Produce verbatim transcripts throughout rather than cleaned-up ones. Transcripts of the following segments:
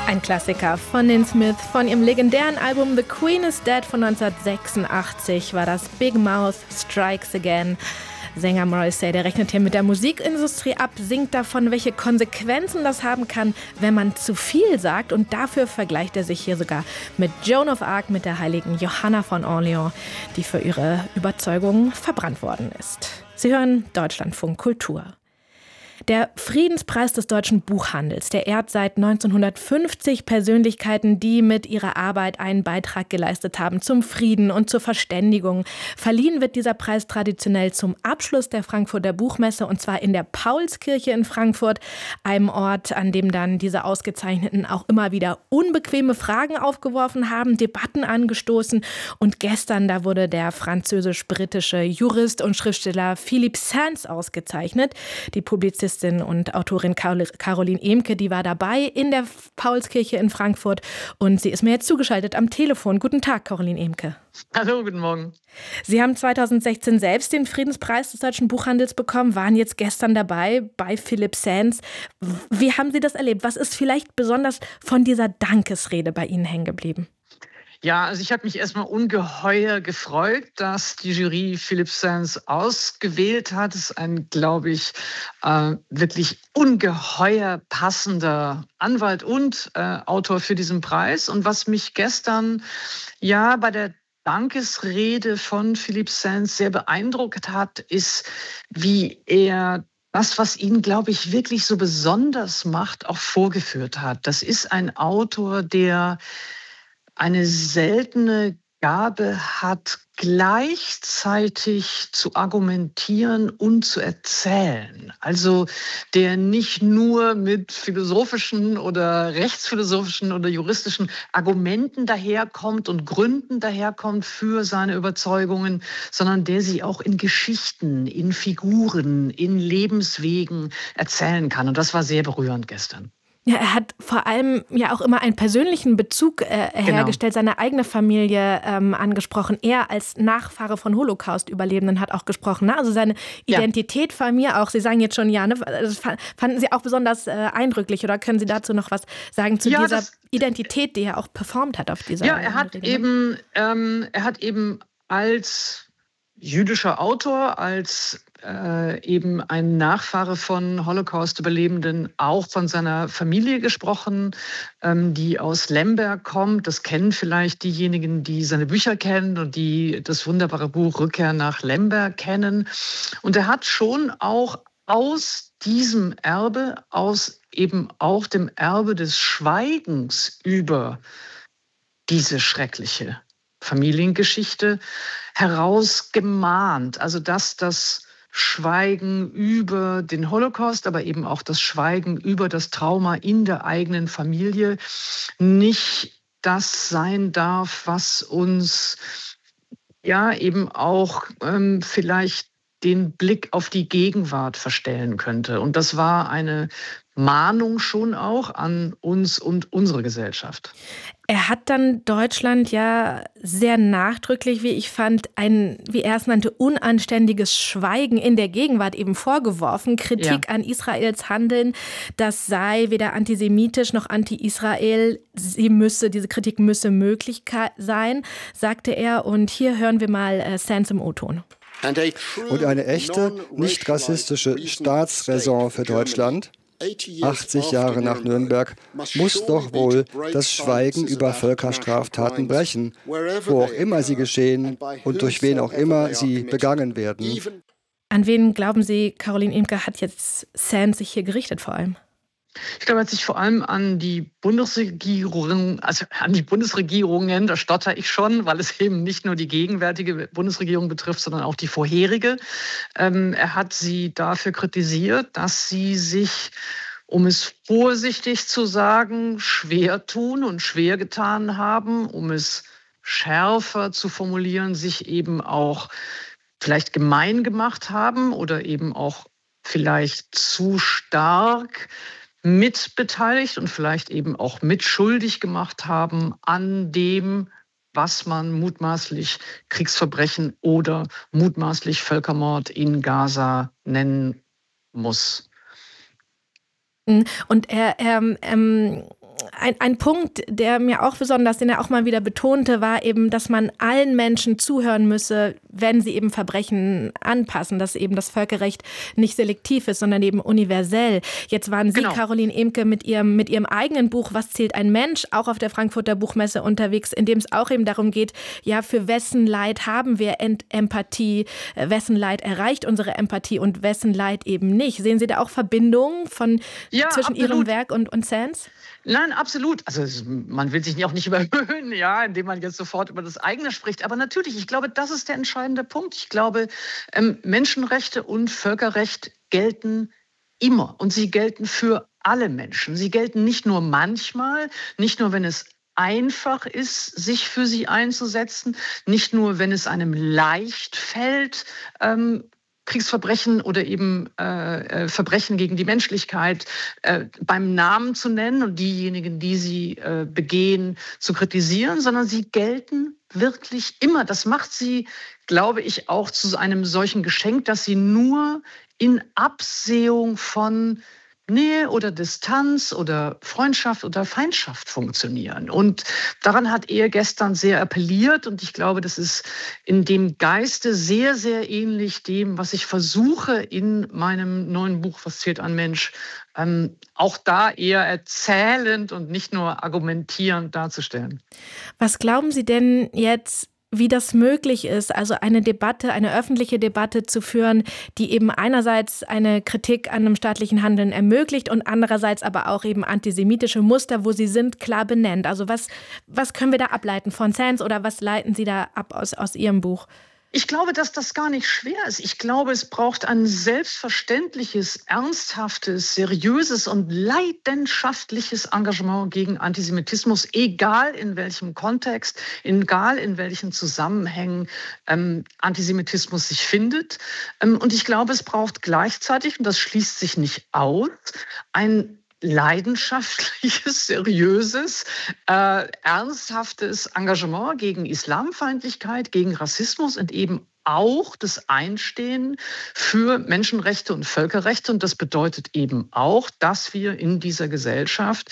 Ein Klassiker von den Smiths. Von ihrem legendären Album The Queen is Dead von neunzehnhundertsechsundachtzig war das Big Mouth Strikes Again. Sänger Morrissey, der rechnet hier mit der Musikindustrie ab, singt davon, welche Konsequenzen das haben kann, wenn man zu viel sagt. Und dafür vergleicht er sich hier sogar mit Joan of Arc, mit der heiligen Johanna von Orleans, die für ihre Überzeugungen verbrannt worden ist. Sie hören Deutschlandfunk Kultur. Der Friedenspreis des deutschen Buchhandels, der ehrt seit neunzehnhundertfünfzig Persönlichkeiten, die mit ihrer Arbeit einen Beitrag geleistet haben zum Frieden und zur Verständigung. Verliehen wird dieser Preis traditionell zum Abschluss der Frankfurter Buchmesse, und zwar in der Paulskirche in Frankfurt, einem Ort, an dem dann diese Ausgezeichneten auch immer wieder unbequeme Fragen aufgeworfen haben, Debatten angestoßen. Und gestern, da wurde der französisch-britische Jurist und Schriftsteller Philippe Sands ausgezeichnet. Die Publizistin und Autorin Caroline Emke, die war dabei in der Paulskirche in Frankfurt, und sie ist mir jetzt zugeschaltet am Telefon. Guten Tag, Caroline Emke. Hallo, guten Morgen. Sie haben zweitausendsechzehn selbst den Friedenspreis des deutschen Buchhandels bekommen, waren jetzt gestern dabei bei Philippe Sands. Wie haben Sie das erlebt? Was ist vielleicht besonders von dieser Dankesrede bei Ihnen hängen geblieben? Ja, also ich habe mich erstmal ungeheuer gefreut, dass die Jury Philippe Sands ausgewählt hat. Das ist ein, glaube ich, äh, wirklich ungeheuer passender Anwalt und äh, Autor für diesen Preis. Und was mich gestern ja bei der Dankesrede von Philippe Sands sehr beeindruckt hat, ist, wie er das, was ihn, glaube ich, wirklich so besonders macht, auch vorgeführt hat. Das ist ein Autor, der eine seltene Gabe hat, gleichzeitig zu argumentieren und zu erzählen. Also der nicht nur mit philosophischen oder rechtsphilosophischen oder juristischen Argumenten daherkommt und Gründen daherkommt für seine Überzeugungen, sondern der sie auch in Geschichten, in Figuren, in Lebenswegen erzählen kann. Und das war sehr berührend gestern. Ja, er hat vor allem ja auch immer einen persönlichen Bezug äh, hergestellt, genau. Seine eigene Familie ähm, angesprochen. Er als Nachfahre von Holocaust-Überlebenden hat auch gesprochen. Ne? Also seine Identität ja. War mir auch, Sie sagen jetzt schon ja, ne? Das fanden Sie auch besonders äh, eindrücklich, oder können Sie dazu noch was sagen zu ja, dieser Identität, die er auch performt hat auf dieser Ja, er hat Rede? eben, ähm, er hat eben als jüdischer Autor, als äh, eben ein Nachfahre von Holocaust-Überlebenden auch von seiner Familie gesprochen, ähm, die aus Lemberg kommt. Das kennen vielleicht diejenigen, die seine Bücher kennen und die das wunderbare Buch Rückkehr nach Lemberg kennen. Und er hat schon auch aus diesem Erbe, aus eben auch dem Erbe des Schweigens über diese schreckliche Familiengeschichte herausgemahnt. Also dass das Schweigen über den Holocaust, aber eben auch das Schweigen über das Trauma in der eigenen Familie nicht das sein darf, was uns ja eben auch ähm, vielleicht den Blick auf die Gegenwart verstellen könnte. Und das war eine Mahnung schon auch an uns und unsere Gesellschaft. Er hat dann Deutschland ja sehr nachdrücklich, wie ich fand, ein, wie er es nannte, unanständiges Schweigen in der Gegenwart eben vorgeworfen. Kritik ja. an Israels Handeln, das sei weder antisemitisch noch anti-Israel. Sie müsse, diese Kritik müsse möglich sein, sagte er. Und hier hören wir mal äh, Sands im O-Ton. Und eine echte, nicht rassistische Staatsräson für Deutschland, achtzig Jahre nach Nürnberg, muss doch wohl das Schweigen über Völkerstraftaten brechen, wo auch immer sie geschehen und durch wen auch immer sie begangen werden. An wen, glauben Sie, Caroline Emke, hat jetzt Sands sich hier gerichtet vor allem? Ich glaube, er hat sich vor allem an die Bundesregierung, also an die Bundesregierungen, da stotter ich schon, weil es eben nicht nur die gegenwärtige Bundesregierung betrifft, sondern auch die vorherige. Ähm, er hat sie dafür kritisiert, dass sie sich, um es vorsichtig zu sagen, schwer tun und schwer getan haben, um es schärfer zu formulieren, sich eben auch vielleicht gemein gemacht haben oder eben auch vielleicht zu stark mitbeteiligt und vielleicht eben auch mitschuldig gemacht haben an dem, was man mutmaßlich Kriegsverbrechen oder mutmaßlich Völkermord in Gaza nennen muss. Und er, er ähm, Ein, ein Punkt, der mir auch besonders, den er auch mal wieder betonte, war eben, dass man allen Menschen zuhören müsse, wenn sie eben Verbrechen anpassen, dass eben das Völkerrecht nicht selektiv ist, sondern eben universell. Jetzt waren Sie, genau. Caroline Emke, mit ihrem, mit ihrem eigenen Buch Was zählt ein Mensch, auch auf der Frankfurter Buchmesse unterwegs, in dem es auch eben darum geht, ja, für wessen Leid haben wir Ent- Empathie, wessen Leid erreicht unsere Empathie und wessen Leid eben nicht. Sehen Sie da auch Verbindungen von, ja, zwischen absolut. Ihrem Werk und, und Sands? Nein, absolut. Also man will sich auch nicht überhöhen, ja, indem man jetzt sofort über das eigene spricht. Aber natürlich, ich glaube, das ist der entscheidende Punkt. Ich glaube, ähm, Menschenrechte und Völkerrecht gelten immer. Und sie gelten für alle Menschen. Sie gelten nicht nur manchmal, nicht nur, wenn es einfach ist, sich für sie einzusetzen, nicht nur, wenn es einem leicht fällt, ähm, Kriegsverbrechen oder eben äh, Verbrechen gegen die Menschlichkeit äh, beim Namen zu nennen und diejenigen, die sie äh, begehen, zu kritisieren, sondern sie gelten wirklich immer. Das macht sie, glaube ich, auch zu einem solchen Geschenk, dass sie nur in Absehung von Nähe oder Distanz oder Freundschaft oder Feindschaft funktionieren. Und daran hat er gestern sehr appelliert. Und ich glaube, das ist in dem Geiste sehr, sehr ähnlich dem, was ich versuche in meinem neuen Buch, Was zählt ein Mensch, ähm, auch da eher erzählend und nicht nur argumentierend darzustellen. Was glauben Sie denn jetzt, wie das möglich ist, also eine Debatte, eine öffentliche Debatte zu führen, die eben einerseits eine Kritik an dem staatlichen Handeln ermöglicht und andererseits aber auch eben antisemitische Muster, wo sie sind, klar benennt. Also was, was können wir da ableiten von Sands oder was leiten Sie da ab aus, aus Ihrem Buch? Ich glaube, dass das gar nicht schwer ist. Ich glaube, es braucht ein selbstverständliches, ernsthaftes, seriöses und leidenschaftliches Engagement gegen Antisemitismus, egal in welchem Kontext, egal in welchen Zusammenhängen ähm, Antisemitismus sich findet. Ähm, und ich glaube, es braucht gleichzeitig, und das schließt sich nicht aus, ein leidenschaftliches, seriöses, äh, ernsthaftes Engagement gegen Islamfeindlichkeit, gegen Rassismus und eben auch das Einstehen für Menschenrechte und Völkerrechte. Und das bedeutet eben auch, dass wir in dieser Gesellschaft,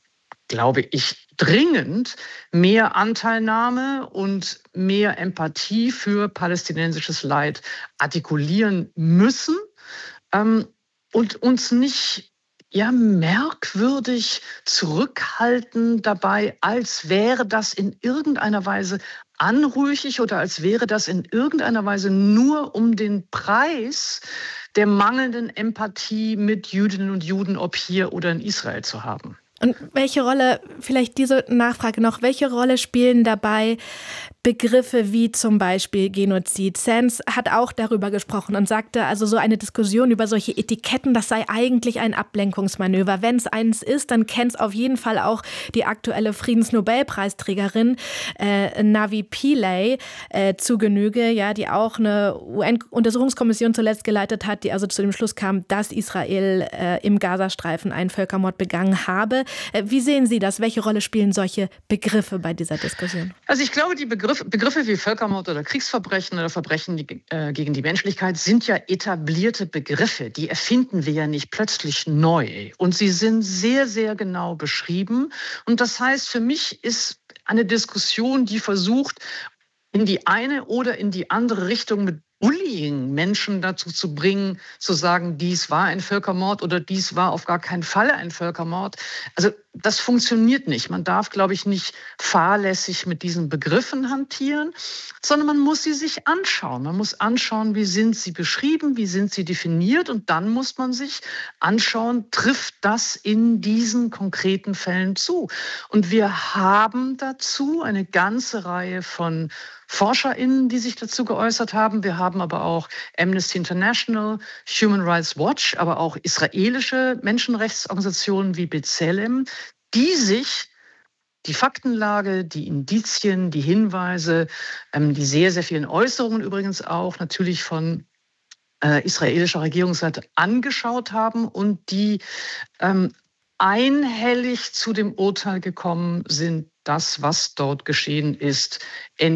glaube ich, dringend mehr Anteilnahme und mehr Empathie für palästinensisches Leid artikulieren müssen ähm, und uns nicht ja merkwürdig zurückhalten dabei, als wäre das in irgendeiner Weise anrüchig oder als wäre das in irgendeiner Weise nur um den Preis der mangelnden Empathie mit Jüdinnen und Juden, ob hier oder in Israel, zu haben. Und welche Rolle, vielleicht diese Nachfrage noch, welche Rolle spielen dabei Begriffe wie zum Beispiel Genozid? Sands hat auch darüber gesprochen und sagte, also so eine Diskussion über solche Etiketten, das sei eigentlich ein Ablenkungsmanöver. Wenn es eins ist, dann kennt es auf jeden Fall auch die aktuelle Friedensnobelpreisträgerin äh, Navi Pillay äh, zu Genüge, ja, die auch eine U N-Untersuchungskommission zuletzt geleitet hat, die also zu dem Schluss kam, dass Israel äh, im Gazastreifen einen Völkermord begangen habe. Äh, wie sehen Sie das? Welche Rolle spielen solche Begriffe bei dieser Diskussion? Also ich glaube, die Begriffe Begriffe wie Völkermord oder Kriegsverbrechen oder Verbrechen die, äh, gegen die Menschlichkeit sind ja etablierte Begriffe. Die erfinden wir ja nicht plötzlich neu. Und sie sind sehr, sehr genau beschrieben. Und das heißt, für mich ist eine Diskussion, die versucht, in die eine oder in die andere Richtung mit Bullying Menschen dazu zu bringen, zu sagen, dies war ein Völkermord oder dies war auf gar keinen Fall ein Völkermord. Also das funktioniert nicht. Man darf, glaube ich, nicht fahrlässig mit diesen Begriffen hantieren, sondern man muss sie sich anschauen. Man muss anschauen, wie sind sie beschrieben, wie sind sie definiert, und dann muss man sich anschauen, trifft das in diesen konkreten Fällen zu? Und wir haben dazu eine ganze Reihe von ForscherInnen, die sich dazu geäußert haben. Wir haben aber auch Amnesty International, Human Rights Watch, aber auch israelische Menschenrechtsorganisationen wie B'Tselem, die sich die Faktenlage, die Indizien, die Hinweise, ähm, die sehr, sehr vielen Äußerungen übrigens auch natürlich von äh, israelischer Regierungsseite angeschaut haben und die ähm, einhellig zu dem Urteil gekommen sind, das, was dort geschehen ist,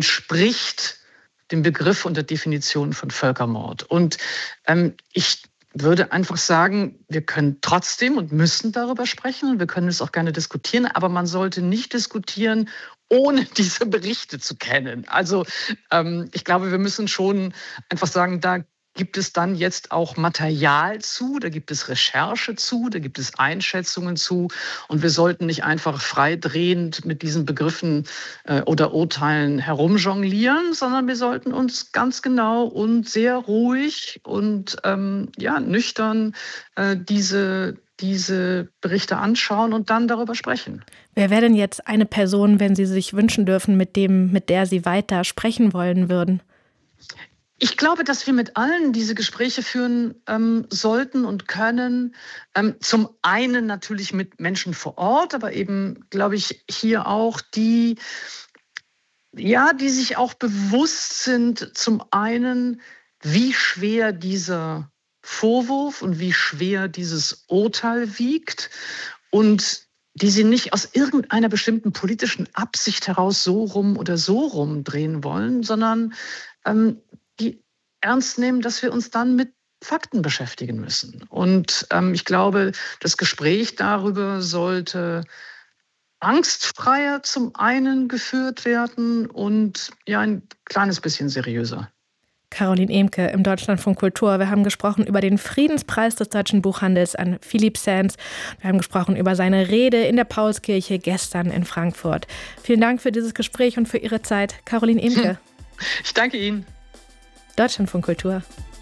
entspricht dem Begriff und der Definition von Völkermord. Und ähm, ich würde einfach sagen, wir können trotzdem und müssen darüber sprechen und wir können es auch gerne diskutieren, aber man sollte nicht diskutieren, ohne diese Berichte zu kennen. Also ähm, ich glaube, wir müssen schon einfach sagen, da gibt es dann jetzt auch Material zu, da gibt es Recherche zu, da gibt es Einschätzungen zu und wir sollten nicht einfach freidrehend mit diesen Begriffen äh, oder Urteilen herumjonglieren, sondern wir sollten uns ganz genau und sehr ruhig und ähm, ja, nüchtern äh, diese, diese Berichte anschauen und dann darüber sprechen. Wer wäre denn jetzt eine Person, wenn Sie sich wünschen dürfen, mit dem, mit der Sie weiter sprechen wollen würden? Ich glaube, dass wir mit allen diese Gespräche führen ähm, sollten und können. Ähm, zum einen natürlich mit Menschen vor Ort, aber eben, glaube ich, hier auch die, ja, die sich auch bewusst sind, zum einen, wie schwer dieser Vorwurf und wie schwer dieses Urteil wiegt und die sie nicht aus irgendeiner bestimmten politischen Absicht heraus so rum oder so rumdrehen wollen, sondern ähm, die ernst nehmen, dass wir uns dann mit Fakten beschäftigen müssen. Und ähm, ich glaube, das Gespräch darüber sollte angstfreier zum einen geführt werden und ja ein kleines bisschen seriöser. Caroline Emke im Deutschlandfunk Kultur. Wir haben gesprochen über den Friedenspreis des deutschen Buchhandels an Philipp Sands. Wir haben gesprochen über seine Rede in der Paulskirche gestern in Frankfurt. Vielen Dank für dieses Gespräch und für Ihre Zeit, Caroline Emke. Ich danke Ihnen. Deutschlandfunk Kultur.